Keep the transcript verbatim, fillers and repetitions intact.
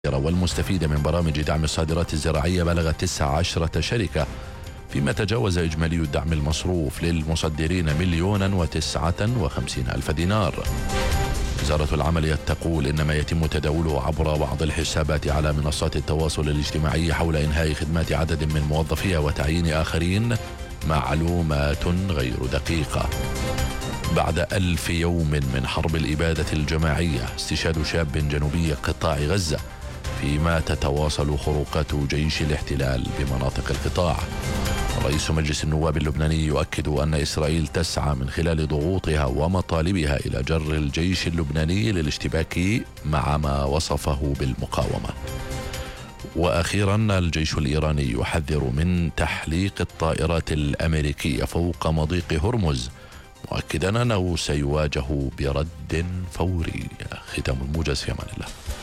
والمستفيدة من برامج دعم الصادرات الزراعية بلغت تسعة عشر شركة، فيما تجاوز إجمالي الدعم المصروف للمصدرين مليونا وتسعة وخمسين ألف دينار. وزارة العمل تقول إن ما يتم تداوله عبر بعض الحسابات على منصات التواصل الاجتماعي حول إنهاء خدمات عدد من موظفيها وتعيين آخرين معلومات غير دقيقة. بعد ألف يوم من حرب الإبادة الجماعية، استشهاد شاب جنوبي قطاع غزة، فيما تتواصل خروقات جيش الاحتلال بمناطق القطاع. رئيس مجلس النواب اللبناني يؤكد أن إسرائيل تسعى من خلال ضغوطها ومطالبها إلى جر الجيش اللبناني للاشتباك مع ما وصفه بالمقاومة. وأخيرا، الجيش الإيراني يحذر من تحليق الطائرات الأمريكية فوق مضيق هرمز، مؤكدا أنه سيواجه برد فوري. ختام الموجز، في أمان الله.